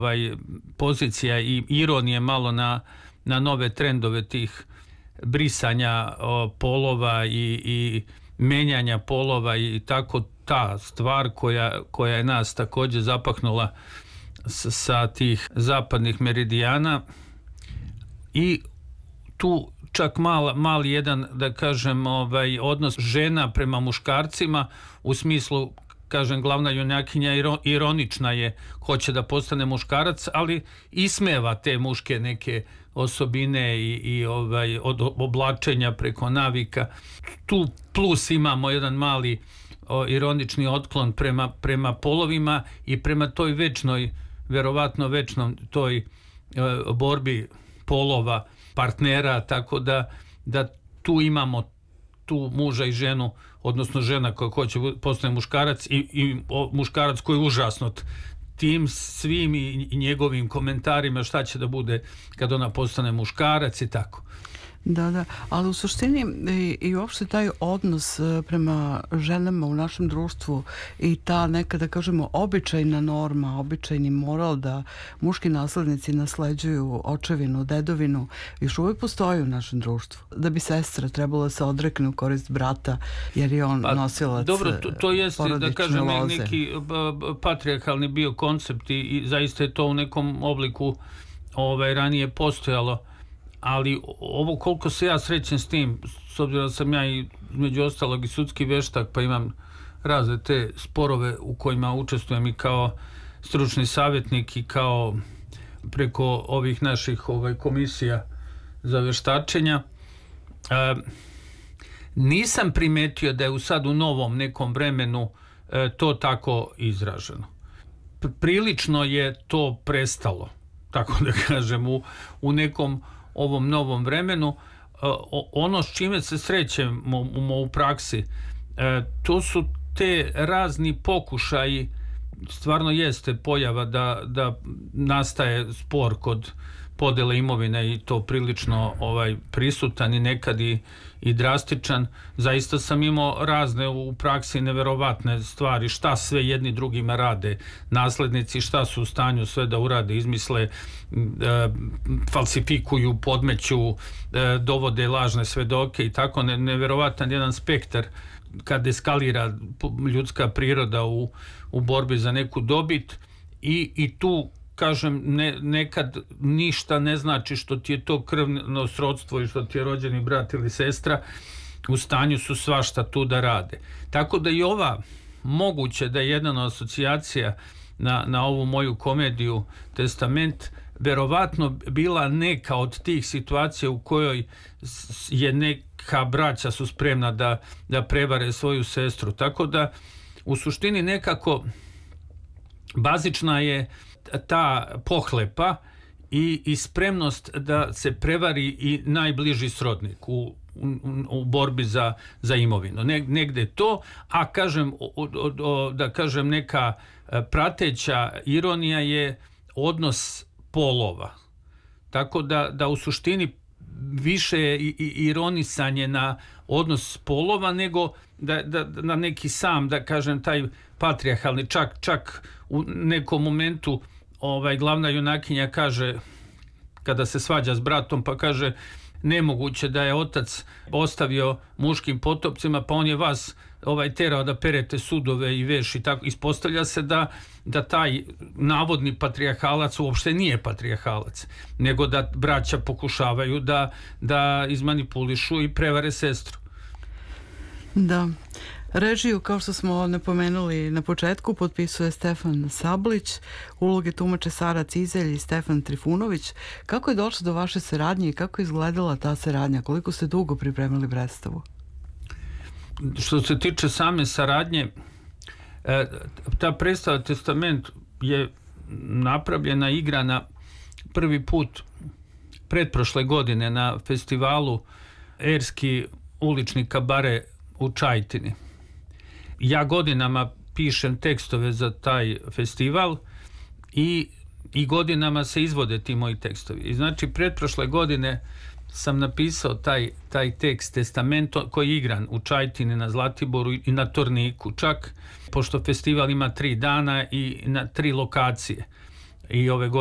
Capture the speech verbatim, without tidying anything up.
ovaj, pozicija i ironije malo na, na nove trendove tih brisanja o, polova i, i menjanja polova i tako ta stvar koja, koja je nas također zapahnula s, sa tih zapadnih meridijana i tu čak mal, mali jedan, da kažem, ovaj, odnos žena prema muškarcima u smislu, kažem, glavna junakinja ironična je, hoće da postane muškarac, ali ismeva te muške neke osobine i, i ovaj, od oblačenja preko navika. Tu plus imamo jedan mali o, ironični otklon prema, prema polovima i prema toj večnoj, verovatno večnom toj o, borbi polova, partnera, tako da, da tu imamo tu muža i ženu, odnosno žena koja hoće postane muškarac i, i o, muškarac koji je užasnut tim svim i, i njegovim komentarima šta će da bude kad ona postane muškarac i tako. Da, da, ali u suštini i, i uopšte taj odnos prema ženama u našem društvu i ta neka, da kažemo, običajna norma, običajni moral da muški naslednici nasleđuju očevinu, dedovinu, još uvijek postoji u našem društvu. Da bi sestra trebala se odrekne u korist brata, jer je on pa, nosilac dobro, to, to jeste, da kažem, loze. neki patrijarhalni bio koncept i, i zaista je to u nekom obliku ovaj, ranije postojalo. Ali ovo koliko se ja srećem s tim, s obzirom da sam ja i među ostalog i sudski veštak, pa imam razne te sporove u kojima učestvujem i kao stručni savjetnik i kao preko ovih naših ovaj, komisija za veštačenja. E, nisam primetio da je u sad u novom nekom vremenu e, to tako izraženo. Prilično je to prestalo, tako da kažem, u, u nekom ovom novom vremenu. Ono s čime se srećemo u praksi, to su te razni pokušaji, stvarno jeste pojava da, da nastaje spor kod podele imovine i to prilično ovaj, prisutan i nekad i, i drastičan. Zaista sam imao razne u praksi neverovatne stvari, šta sve jedni drugima rade naslednici, šta su u stanju sve da urade, izmisle, e, falsifikuju, podmeću, e, dovode lažne svedoke i tako, ne, neverovatan jedan spektar kad eskalira ljudska priroda u, u borbi za neku dobit i, i tu kažem, ne, nekad ništa ne znači što ti je to krvno srodstvo i što ti je rođeni brat ili sestra, u stanju su svašta tu da rade. Tako da i ova, moguće da je jedna asocijacija na, na ovu moju komediju Testament verovatno bila neka od tih situacija u kojoj je neka braća su spremna da, da prevare svoju sestru. Tako da u suštini nekako bazična je ta pohlepa i, i spremnost da se prevari i najbliži srodnik u, u, u borbi za, za imovinu. Ne, negde to, a kažem, o, o, o, da kažem neka prateća ironija je odnos polova. Tako da, da u suštini više je i, i ironisanje na odnos polova nego da, da, na neki sam, da kažem, taj patrijarhalni, čak, čak u nekom momentu ovaj, glavna junakinja kaže, kada se svađa s bratom, pa kaže, nemoguće da je otac ostavio muškim potopcima, pa on je vas ovaj, terao da perete sudove i veš i tako. Ispostavlja se da, da taj navodni patrijarhalac uopšte nije patrijarhalac, nego da braća pokušavaju da, da izmanipulišu i prevare sestru. Da. Režiju, kao što smo napomenuli na početku, potpisuje Stefan Sablić, uloge tumače Sara Cizelj i Stefan Trifunović. Kako je došlo do vaše saradnje i kako je izgledala ta saradnja? Koliko ste dugo pripremili predstavu? Što se tiče same saradnje, ta predstava Testament je napravljena, igrana prvi put pretprošle godine na festivalu Erski ulični kabare u Čajetini. Ja godinama pišem tekstove za taj festival i, i godinama se izvode ti moji tekstovi. I znači, pretprošle godine sam napisao taj, taj tekst Testament koji je igran u Čajetini, na Zlatiboru i na Torniku čak, pošto festival ima tri dana i na tri lokacije. i ove